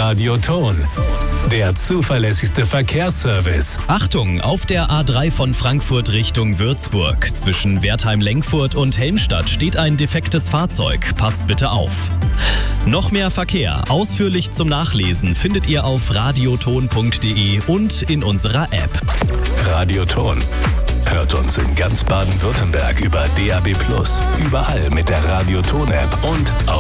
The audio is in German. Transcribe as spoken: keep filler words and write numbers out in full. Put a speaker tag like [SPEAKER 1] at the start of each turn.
[SPEAKER 1] Radioton, der zuverlässigste Verkehrsservice.
[SPEAKER 2] Achtung, auf der A drei von Frankfurt Richtung Würzburg. Zwischen Wertheim-Lenkfurt und Helmstadt steht ein defektes Fahrzeug. Passt bitte auf. Noch mehr Verkehr, ausführlich zum Nachlesen, findet ihr auf radioton punkt de und in unserer App.
[SPEAKER 1] Radioton. Hört uns in ganz Baden-Württemberg über D A B plus, überall mit der Radioton-App und auf